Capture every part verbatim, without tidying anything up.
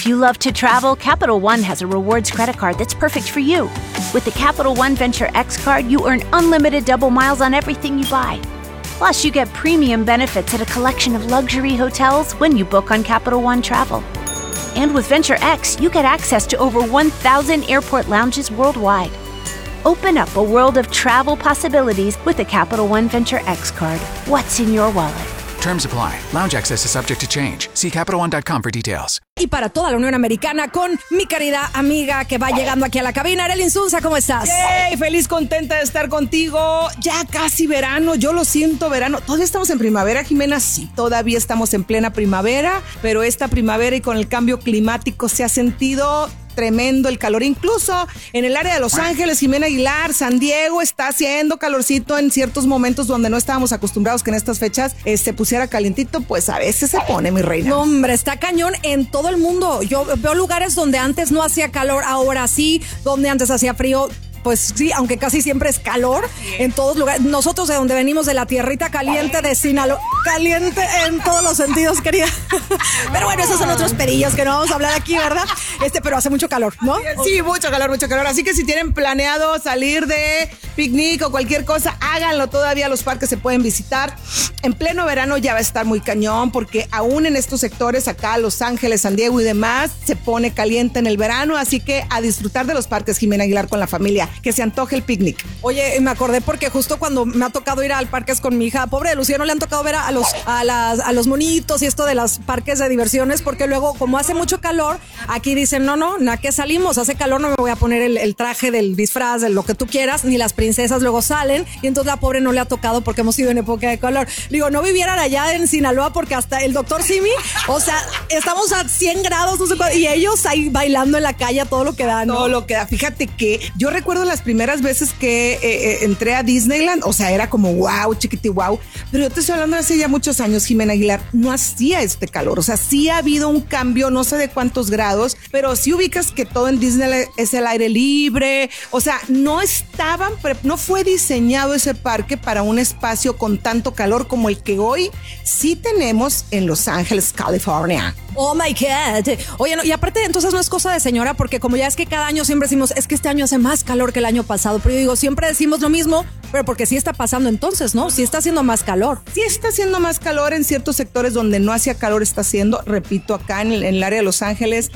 If you love to travel, Capital One has a rewards credit card that's perfect for you. With the Capital One Venture X card, you earn unlimited double miles on everything you buy. Plus, you get premium benefits at a collection of luxury hotels when you book on Capital One Travel. And with Venture X, you get access to over one thousand airport lounges worldwide. Open up a world of travel possibilities with the Capital One Venture X card. What's in your wallet? Terms apply. Lounge access is subject to change. See Capital One dot com for details. Y para toda la Unión Americana con mi querida amiga que va llegando aquí a la cabina, Arely Insunza, ¿cómo estás? ¡Yay! Feliz, contenta de estar contigo. Ya casi verano, yo lo siento verano. Todavía estamos en primavera, Jimena, sí, todavía estamos en plena primavera, pero esta primavera y con el cambio climático se ha sentido tremendo el calor, incluso en el área de Los Ángeles, Jimena Aguilar, San Diego, está haciendo calorcito en ciertos momentos donde no estábamos acostumbrados que en estas fechas eh, se pusiera calientito, pues a veces se pone, mi reina. No, hombre, está cañón en todo el mundo. Yo veo lugares donde antes no hacía calor, ahora sí, donde antes hacía frío. Pues sí, aunque casi siempre es calor en todos lugares. Nosotros de donde venimos, de la tierrita caliente de Sinaloa, caliente en todos los sentidos, querida. Pero bueno, esos son otros pedillos que no vamos a hablar aquí, ¿verdad? Este, pero hace mucho calor, ¿no? Sí, mucho calor, mucho calor. Así que si tienen planeado salir de picnic o cualquier cosa, háganlo todavía. Los parques se pueden visitar. En pleno verano ya va a estar muy cañón, porque aún en estos sectores, acá Los Ángeles, San Diego y demás, se pone caliente en el verano. Así que a disfrutar de los parques, Jimena Aguilar, con la familia. Que se antoje el picnic. Oye, me acordé porque justo cuando me ha tocado ir al parques con mi hija, pobre de Lucía, no le han tocado ver a los, a las, a los monitos y esto de los parques de diversiones, porque luego, como hace mucho calor, aquí dicen, no, no, nada que salimos, hace calor, no me voy a poner el, el traje del disfraz, de lo que tú quieras, ni las princesas luego salen, y entonces la pobre no le ha tocado porque hemos ido en época de calor. Digo, no vivieran allá en Sinaloa porque hasta el doctor Simi, o sea, estamos a cien grados, no sé cuál, y ellos ahí bailando en la calle, todo lo que da, ¿no? Todo lo que da. Fíjate que yo recuerdo las primeras veces que eh, eh, entré a Disneyland, o sea, era como wow, chiquiti wow, pero yo te estoy hablando de hace ya muchos años, Jimena Aguilar, no hacía este calor, o sea, sí ha habido un cambio, no sé de cuántos grados, pero sí ubicas que todo en Disneyland es el aire libre, o sea, no estaban, no fue diseñado ese parque para un espacio con tanto calor como el que hoy sí tenemos en Los Ángeles, California. Oh my God. Oye, no, y aparte entonces no es cosa de señora, porque como ya es que cada año siempre decimos, es que este año hace más calor que el año pasado, pero yo digo, siempre decimos lo mismo, pero porque sí está pasando entonces, ¿no? Sí está haciendo más calor. Sí está haciendo más calor en ciertos sectores donde no hacía calor, está haciendo, repito, acá en el, en el área de Los Ángeles.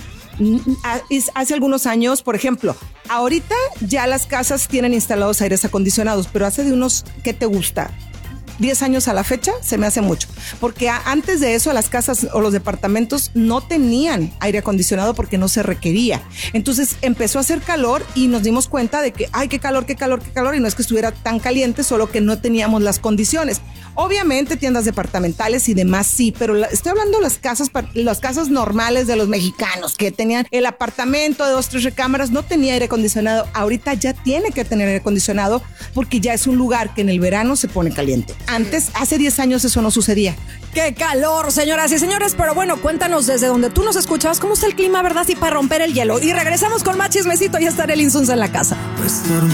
Hace algunos años, por ejemplo, ahorita ya las casas tienen instalados aires acondicionados, pero hace de unos, ¿qué te gusta? diez años a la fecha, se me hace mucho. Porque a, antes de eso, las casas o los departamentos no tenían aire acondicionado porque no se requería. Entonces empezó a hacer calor y nos dimos cuenta de que, ay, qué calor, qué calor, qué calor. Y no es que estuviera tan caliente, solo que no teníamos las condiciones. Obviamente tiendas departamentales y demás sí, pero la, estoy hablando de las casas, las casas normales de los mexicanos que tenían el apartamento de dos, tres recámaras, no tenía aire acondicionado. Ahorita ya tiene que tener aire acondicionado porque ya es un lugar que en el verano se pone caliente. Antes, hace diez años eso no sucedía. ¡Qué calor, señoras y señores! Pero bueno, cuéntanos desde donde tú nos escuchabas, ¿cómo está el clima, verdad? Y para romper el hielo. Y regresamos con más chismecito y estar el Insunza en la casa.